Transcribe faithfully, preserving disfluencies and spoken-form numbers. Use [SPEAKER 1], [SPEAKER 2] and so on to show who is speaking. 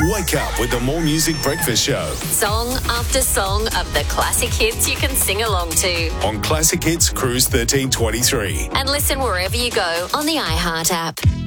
[SPEAKER 1] Wake up with the More Music Breakfast Show
[SPEAKER 2] Song after song of the classic hits you can sing along to.
[SPEAKER 1] on Classic Hits Cruise thirteen twenty-three.
[SPEAKER 2] And listen wherever you go on the iHeart app.